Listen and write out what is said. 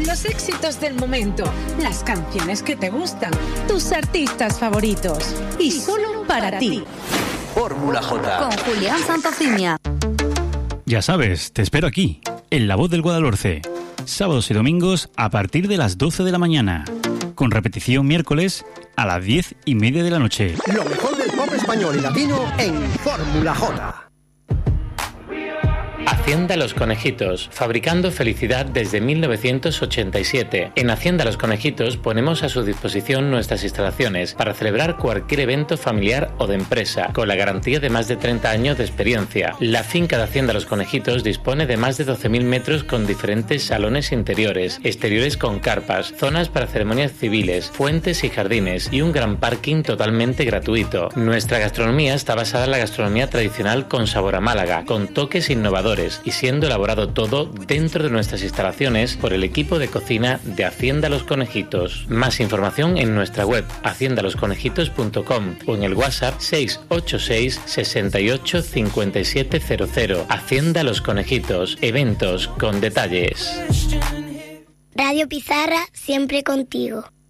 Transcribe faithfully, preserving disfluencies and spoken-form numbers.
Los éxitos del momento, las canciones que te gustan, tus artistas favoritos. Y solo para ti. Fórmula J. Con Julián Santofimia. Ya sabes, te espero aquí, en La Voz del Guadalhorce. Sábados y domingos a partir de las doce de la mañana. Con repetición miércoles a las diez y media de la noche. Lo mejor del pop español y latino en Fórmula J. Hacienda Los Conejitos, fabricando felicidad desde mil novecientos ochenta y siete. En Hacienda Los Conejitos ponemos a su disposición nuestras instalaciones para celebrar cualquier evento familiar o de empresa, con la garantía de más de treinta años de experiencia. La finca de Hacienda Los Conejitos dispone de más de doce mil metros con diferentes salones interiores, exteriores con carpas, zonas para ceremonias civiles, fuentes y jardines y un gran parking totalmente gratuito. Nuestra gastronomía está basada en la gastronomía tradicional con sabor a Málaga, con toques innovadores y siendo elaborado todo dentro de nuestras instalaciones por el equipo de cocina de Hacienda Los Conejitos. Más información en nuestra web hacienda los conejitos punto com o en el WhatsApp seis ocho seis, seis ocho, cinco siete cero cero. Hacienda Los Conejitos, eventos con detalles. Radio Pizarra, siempre contigo.